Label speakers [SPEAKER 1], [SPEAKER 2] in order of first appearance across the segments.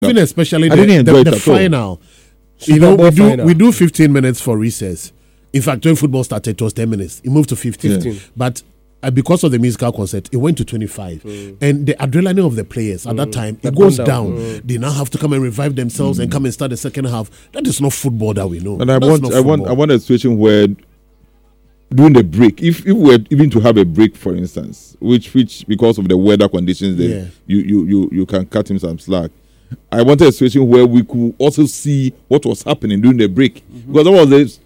[SPEAKER 1] Even especially the final. We do 15 minutes for recess. In fact, when football started, it was 10 minutes. It moved to 15. But because of the musical concert, it went to 25. And the adrenaline of the players at that time, it goes down. They now have to come and revive themselves and come and start the second half. That is not football that we know.
[SPEAKER 2] And I want a situation where during the break, if we were even to have a break, for instance, which because of the weather conditions, you can cut him some slack. I wanted a situation where we could also see what was happening during the break, because it was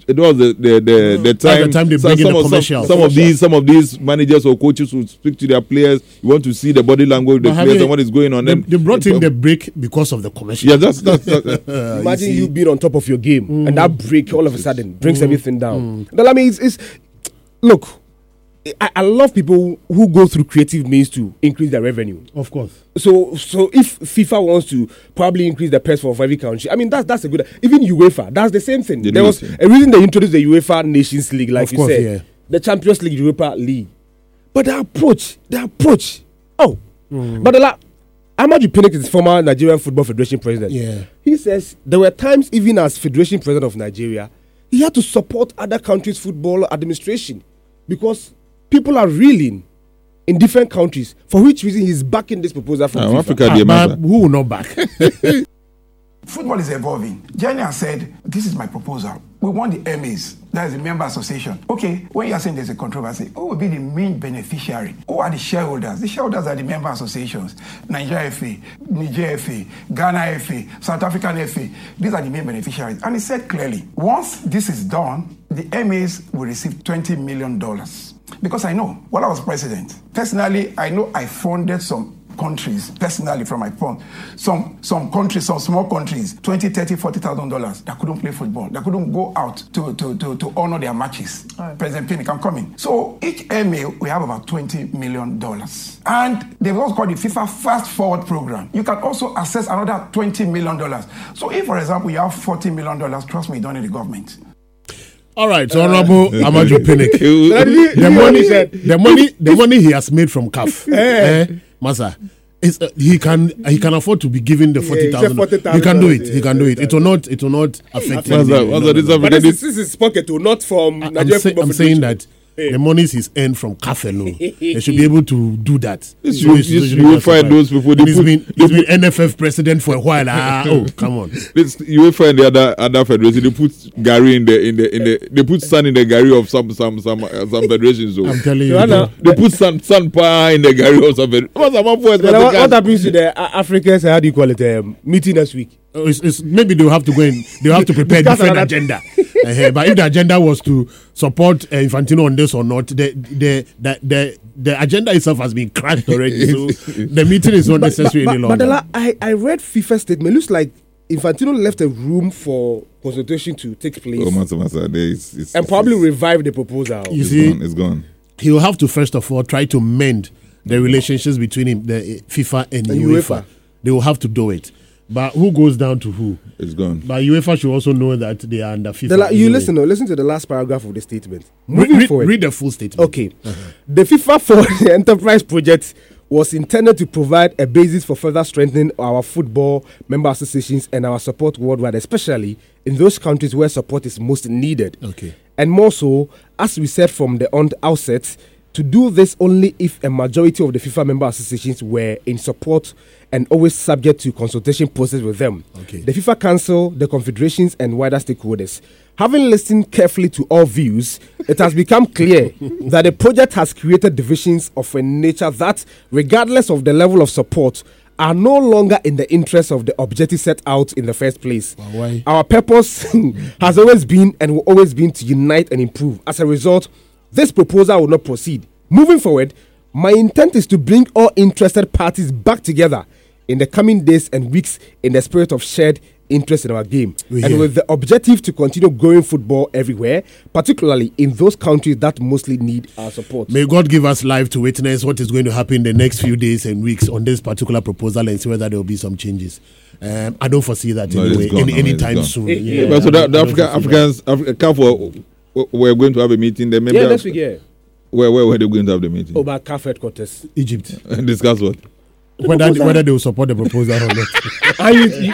[SPEAKER 2] the time
[SPEAKER 1] they bring in the commercials.
[SPEAKER 2] Some of these managers or coaches would speak to their players. You want to see the body language of the players and what is going on.
[SPEAKER 1] They brought in the break because of the commercials.
[SPEAKER 2] Yeah, that's
[SPEAKER 3] imagine you being on top of your game and that break all of a sudden brings everything down. But I mean, it's look. I love people who go through creative means to increase their revenue.
[SPEAKER 1] Of course.
[SPEAKER 3] So if FIFA wants to probably increase the purse for every country, I mean that's a good. Even UEFA, that's the same thing. There was a reason they introduced the UEFA Nations League, like you said, the Champions League, Europa League. But the approach. But Amaju Pinnick is former Nigerian Football Federation president.
[SPEAKER 1] Yeah.
[SPEAKER 3] He says there were times, even as Federation President of Nigeria, he had to support other countries' football administration because people are reeling in different countries, for which reason he's backing this proposal from FIFA.
[SPEAKER 2] Africa.
[SPEAKER 1] Who will not back?
[SPEAKER 4] Football is evolving. Jenny has said, this is my proposal. We want the MAs, that is the member association. Okay, when you are saying there's a controversy, who will be the main beneficiary? Who are the shareholders? The shareholders are the member associations. Nigeria FA, Niger FA, Ghana FA, South African FA. These are the main beneficiaries. And he said clearly, once this is done, the MAs will receive $20 million. Because I know, while I was president, personally, I know I funded some countries, personally from my phone, some countries, some small countries, $20,000, $30,000, $40,000 that couldn't play football, that couldn't go out to honor their matches. Right. President Pinnick, I'm coming. So each MA, we have about $20 million. And they've also called the FIFA Fast Forward Program. You can also access another $20 million. So if, for example, you have $40 million, trust me, you don't need the government.
[SPEAKER 1] All right, so Honorable Amaju Pinnick, the money he has made from CAF, Masa, he can afford to be given the 40,000. He can do it. He can do it. It will not affect him.
[SPEAKER 3] But this is his pocket, not from Nigeria Football
[SPEAKER 1] I'm saying that. The monies is earned from CAF alone. They should be able to do that.
[SPEAKER 2] You will find those people.
[SPEAKER 1] He's been NFF president for a while. Oh, come on.
[SPEAKER 2] You will find the other federations. They put Gary they put sun in the Gary of some federations.
[SPEAKER 1] I'm telling you.
[SPEAKER 2] They put sun pie in the Gary of some federations.
[SPEAKER 3] What happens to the Africans? How do you call it? Meeting next week.
[SPEAKER 1] Maybe they'll have to go in. They'll have to prepare a different agenda. But if the agenda was to support Infantino on this or not, the agenda itself has been cracked already. So the meeting is not necessary any longer.
[SPEAKER 3] But I read FIFA statement. It looks like Infantino left a room for consultation to take place. And probably revive the proposal.
[SPEAKER 2] It's gone.
[SPEAKER 1] He will have to first of all try to mend the relationships between him, the FIFA and UEFA. They will have to do it. But who goes down to who?
[SPEAKER 2] It's gone.
[SPEAKER 1] But UEFA should also know that they are under FIFA.
[SPEAKER 3] Listen to the last paragraph of the statement.
[SPEAKER 1] Read the full statement.
[SPEAKER 3] Okay. The FIFA for Enterprise project was intended to provide a basis for further strengthening our football member associations and our support worldwide, especially in those countries where support is most needed.
[SPEAKER 1] Okay.
[SPEAKER 3] And more so, as we said from the outset, to do this only if a majority of the FIFA member associations were in support and always subject to consultation process with them.
[SPEAKER 1] Okay.
[SPEAKER 3] The FIFA Council, the confederations, and wider stakeholders. Having listened carefully to all views, it has become clear that the project has created divisions of a nature that, regardless of the level of support, are no longer in the interest of the objective set out in the first place.
[SPEAKER 1] Why?
[SPEAKER 3] Our purpose has always been and will always be to unite and improve. As a result, this proposal will not proceed. Moving forward, my intent is to bring all interested parties back together in the coming days and weeks in the spirit of shared interest in our game, and with the objective to continue growing football everywhere, particularly in those countries that mostly need our support.
[SPEAKER 1] May God give us life to witness what is going to happen in the next few days and weeks on this particular proposal and see whether there will be some changes. I don't foresee that anytime soon.
[SPEAKER 2] But so the Africans we're going to have a meeting.
[SPEAKER 3] Next week,
[SPEAKER 2] Where were they going to have the meeting?
[SPEAKER 3] About CAF headquarters.
[SPEAKER 1] Egypt.
[SPEAKER 2] Discuss what?
[SPEAKER 1] whether they will support the proposal or not.
[SPEAKER 3] And